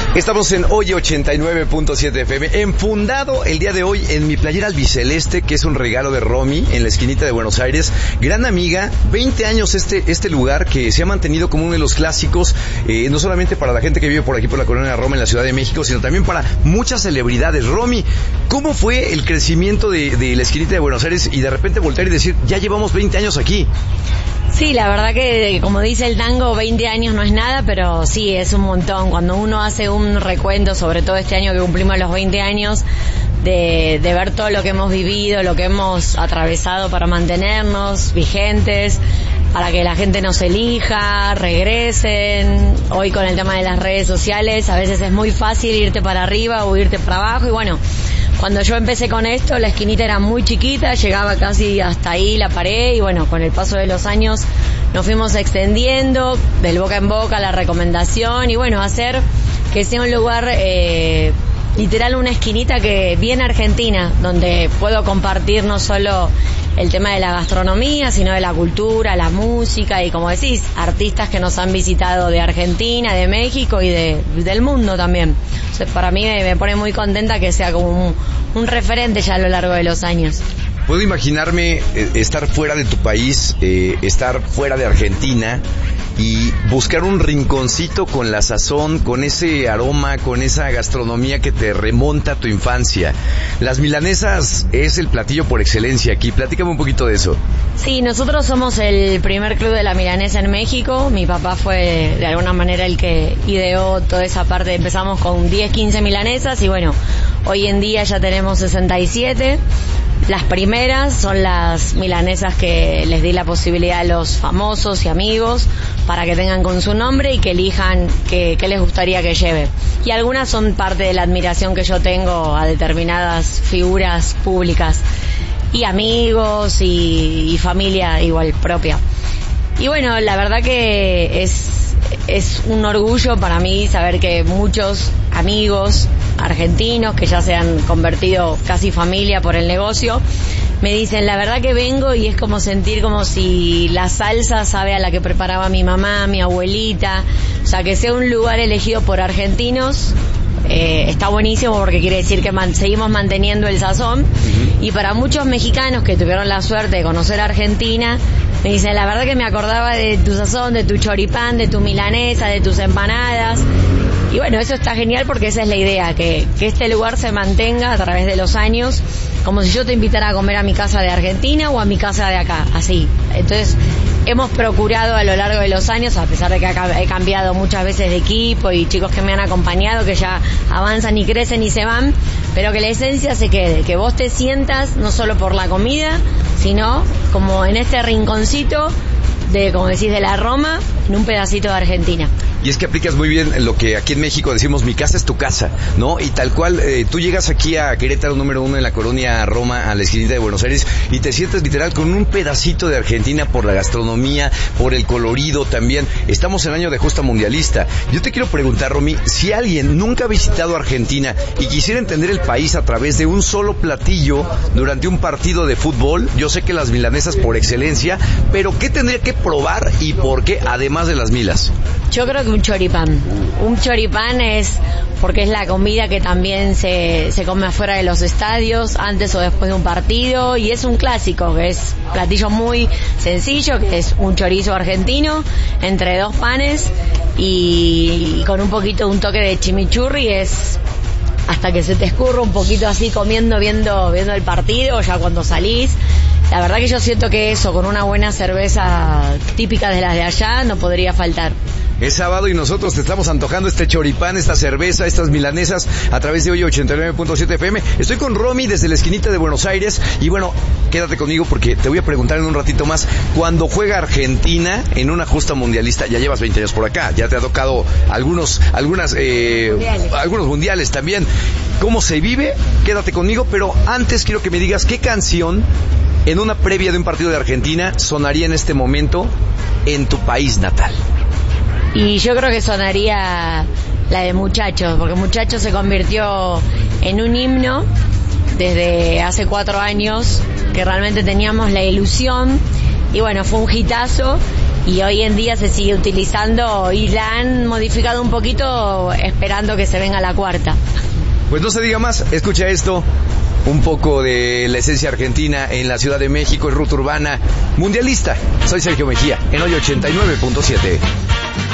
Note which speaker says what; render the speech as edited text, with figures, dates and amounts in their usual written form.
Speaker 1: Estamos en Oye 89.7 FM, enfundado el día de hoy en mi playera albiceleste, que es un regalo de Romy, en la esquinita de Buenos Aires. Gran amiga, 20 años este lugar que se ha mantenido como uno de los clásicos, no solamente para la gente que vive por aquí, por la Colonia Roma, en la Ciudad de México, sino también para muchas celebridades. Romy, ¿cómo fue el crecimiento de la esquinita de Buenos Aires y de repente voltear y decir, ya llevamos 20 años aquí?
Speaker 2: Sí, la verdad que como dice el tango, 20 años no es nada, pero sí, es un montón. Cuando uno hace un recuento, sobre todo este año que cumplimos los 20 años, de ver todo lo que hemos vivido, lo que hemos atravesado para mantenernos vigentes, para que la gente nos elija, regresen. Hoy con el tema de las redes sociales, a veces es muy fácil irte para arriba o irte para abajo, y bueno, cuando yo empecé con esto, la esquinita era muy chiquita, llegaba casi hasta ahí la pared, y bueno, con el paso de los años nos fuimos extendiendo, del boca en boca, la recomendación, y bueno, hacer que sea un lugar literal, una esquinita que bien argentina, donde puedo compartir no solo el tema de la gastronomía, sino de la cultura, la música y, como decís, artistas que nos han visitado de Argentina, de México y del mundo también. Entonces, para mí me pone muy contenta que sea como un referente ya a lo largo de los años.
Speaker 1: Puedo imaginarme estar fuera de tu país, estar fuera de Argentina y buscar un rinconcito con la sazón, con ese aroma, con esa gastronomía que te remonta a tu infancia. Las milanesas es el platillo por excelencia aquí. Platícame un poquito de eso.
Speaker 2: Sí, nosotros somos el primer club de la milanesa en México. Mi papá fue de alguna manera el que ideó toda esa parte. Empezamos con 10, 15 milanesas y bueno, hoy en día ya tenemos 67. Las primeras son las milanesas que les di la posibilidad a los famosos y amigos para que tengan con su nombre y que elijan qué les gustaría que lleve. Y algunas son parte de la admiración que yo tengo a determinadas figuras públicas y amigos y familia igual propia. Y bueno, la verdad que es un orgullo para mí saber que muchos amigos argentinos que ya se han convertido casi familia por el negocio me dicen, la verdad que vengo y es como sentir como si la salsa sabe a la que preparaba mi mamá, mi abuelita, o sea, que sea un lugar elegido por argentinos. Está buenísimo porque quiere decir que seguimos manteniendo el sazón. Y para muchos mexicanos que tuvieron la suerte de conocer Argentina, me dicen, la verdad que me acordaba de tu sazón, de tu choripán, de tu milanesa, de tus empanadas. Y bueno, eso está genial porque esa es la idea, que este lugar se mantenga a través de los años, como si yo te invitara a comer a mi casa de Argentina o a mi casa de acá, así. Entonces, hemos procurado a lo largo de los años, a pesar de que he cambiado muchas veces de equipo y chicos que me han acompañado, que ya avanzan y crecen y se van, pero que la esencia se quede, que vos te sientas no solo por la comida, sino como en este rinconcito de, como decís, de la Roma, en un pedacito de Argentina.
Speaker 1: Y es que aplicas muy bien lo que aquí en México decimos, mi casa es tu casa, ¿no? Y tal cual, tú llegas aquí a Querétaro número 1 en la Colonia Roma, a la esquinita de Buenos Aires, y te sientes literal con un pedacito de Argentina por la gastronomía, por el colorido también. Estamos en año de justa mundialista. Yo te quiero preguntar, Romy, si alguien nunca ha visitado Argentina y quisiera entender el país a través de un solo platillo durante un partido de fútbol, yo sé que las milanesas por excelencia, pero ¿qué tendría que probar y por qué, además de las milas?
Speaker 2: Yo creo que un choripán. Un choripán es porque es la comida que también se come afuera de los estadios, antes o después de un partido, y es un clásico, que es platillo muy sencillo, que es un chorizo argentino entre dos panes y con un toque de chimichurri, es hasta que se te escurra un poquito así comiendo, viendo el partido, ya cuando salís. La verdad que yo siento que eso, con una buena cerveza típica de las de allá, no podría faltar.
Speaker 1: Es sábado y nosotros te estamos antojando este choripán, esta cerveza, estas milanesas a través de Oye 89.7 FM. Estoy con Romy desde la esquinita de Buenos Aires y bueno, quédate conmigo porque te voy a preguntar en un ratito más. Cuando juega Argentina en una justa mundialista, ya llevas 20 años por acá, ya te ha tocado algunos mundiales también. ¿Cómo se vive? Quédate conmigo, pero antes quiero que me digas qué canción en una previa de un partido de Argentina sonaría en este momento en tu país natal.
Speaker 2: Y yo creo que sonaría la de Muchachos, porque Muchachos se convirtió en un himno desde hace 4 años, que realmente teníamos la ilusión, y bueno, fue un hitazo, y hoy en día se sigue utilizando y la han modificado un poquito esperando que se venga la cuarta.
Speaker 1: Pues no se diga más, escucha esto, un poco de la esencia argentina en la Ciudad de México, en Ruta Urbana Mundialista. Soy Sergio Mejía, en Hoy 89.7.